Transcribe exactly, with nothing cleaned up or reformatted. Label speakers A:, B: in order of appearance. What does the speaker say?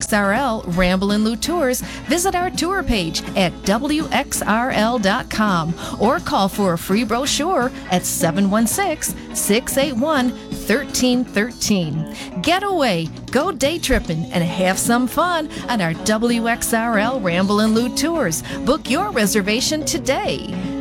A: X R L Ramble and Loot Tours, visit our tour page at W X R L dot com or call for a free brochure at seven one six, six eight one, one three one three. Get away, go day tripping, and have some fun on our W X R L Ramble and Loot Tours. Book your reservation today.